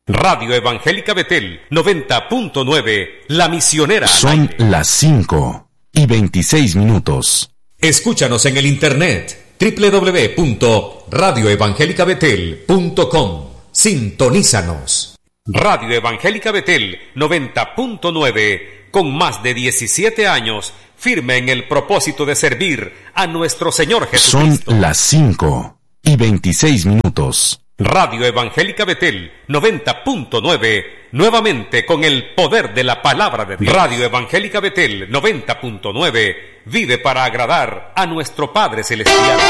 Radio Evangélica Betel 90.9, La Misionera. Son las 5:26. Escúchanos en el internet www.radioevangelicabetel.com. Sintonízanos. Radio Evangélica Betel 90.9, con más de 17 años, firme en el propósito de servir a nuestro Señor Jesucristo. Son las 5:26. Radio Evangélica Betel 90.9, nuevamente con el poder de la palabra de Dios. Radio Evangélica Betel 90.9 vive para agradar a nuestro Padre Celestial.